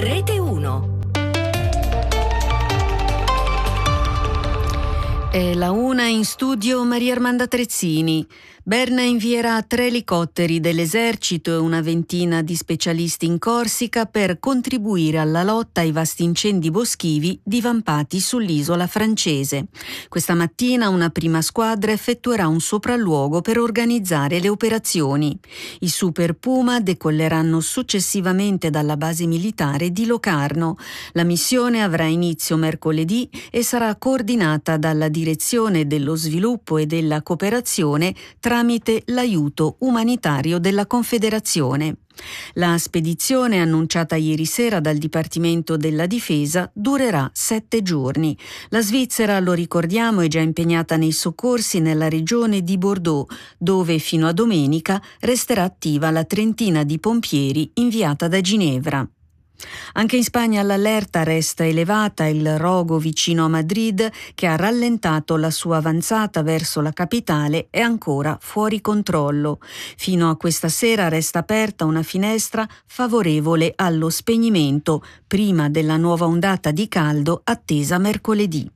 Rete 1. È la 1 in studio Maria Armanda Trezzini. Berna invierà 3 elicotteri dell'esercito e una ventina di specialisti in Corsica per contribuire alla lotta ai vasti incendi boschivi divampati sull'isola francese. Questa mattina una prima squadra effettuerà un sopralluogo per organizzare le operazioni. I Super Puma decolleranno successivamente dalla base militare di Locarno. La missione avrà inizio mercoledì e sarà coordinata dalla Direzione dello Sviluppo e della Cooperazione tramite l'aiuto umanitario della Confederazione. La spedizione, annunciata ieri sera dal Dipartimento della Difesa, durerà 7 giorni. La Svizzera, lo ricordiamo, è già impegnata nei soccorsi nella regione di Bordeaux, dove fino a domenica resterà attiva la trentina di pompieri inviata da Ginevra. Anche in Spagna l'allerta resta elevata, il rogo vicino a Madrid, che ha rallentato la sua avanzata verso la capitale, è ancora fuori controllo. Fino a questa sera resta aperta una finestra favorevole allo spegnimento, prima della nuova ondata di caldo attesa mercoledì.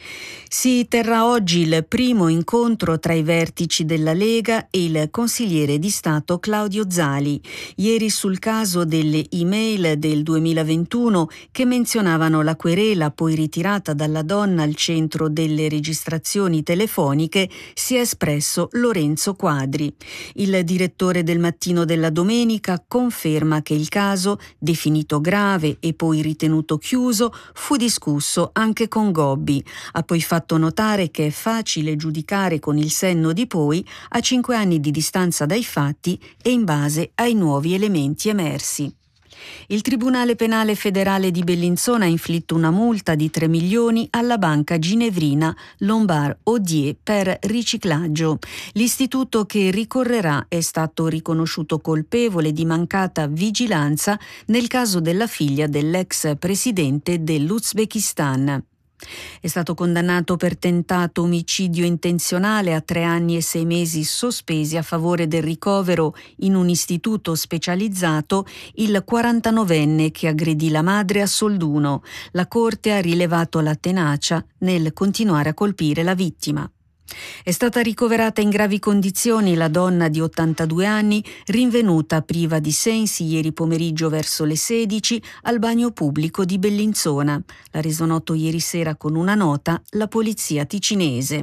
Si terrà oggi il primo incontro tra i vertici della Lega e il consigliere di Stato Claudio Zali. Ieri sul caso delle email del 2021 che menzionavano la querela poi ritirata dalla donna al centro delle registrazioni telefoniche si è espresso Lorenzo Quadri. Il direttore del Mattino della Domenica conferma che il caso, definito grave e poi ritenuto chiuso, fu discusso anche con Gobbi. Ha poi fatto notare che è facile giudicare con il senno di poi a 5 anni di distanza dai fatti e in base ai nuovi elementi emersi. Il Tribunale Penale Federale di Bellinzona ha inflitto una multa di 3 milioni alla banca ginevrina Lombard Odier per riciclaggio. L'istituto che ricorrerà è stato riconosciuto colpevole di mancata vigilanza nel caso della figlia dell'ex presidente dell'Uzbekistan. È stato condannato per tentato omicidio intenzionale a 3 anni e 6 mesi sospesi a favore del ricovero in un istituto specializzato il 49enne che aggredì la madre a Solduno. La Corte ha rilevato la tenacia nel continuare a colpire la vittima. È stata ricoverata in gravi condizioni la donna di 82 anni, rinvenuta priva di sensi ieri pomeriggio verso le 16 al bagno pubblico di Bellinzona. L'ha reso noto ieri sera con una nota la polizia ticinese.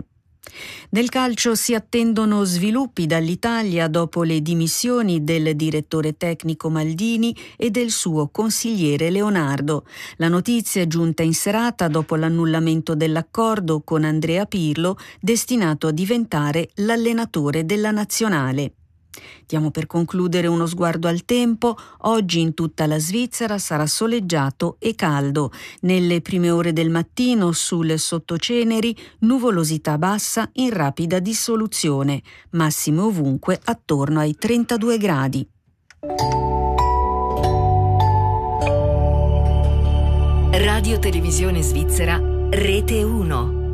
Nel calcio si attendono sviluppi dall'Italia dopo le dimissioni del direttore tecnico Maldini e del suo consigliere Leonardo. La notizia è giunta in serata dopo l'annullamento dell'accordo con Andrea Pirlo, destinato a diventare l'allenatore della nazionale. Diamo per concludere uno sguardo al tempo. Oggi in tutta la Svizzera sarà soleggiato e caldo. Nelle prime ore del mattino sul sottoceneri nuvolosità bassa in rapida dissoluzione, massime ovunque attorno ai 32 gradi. Radio Televisione Svizzera, Rete 1.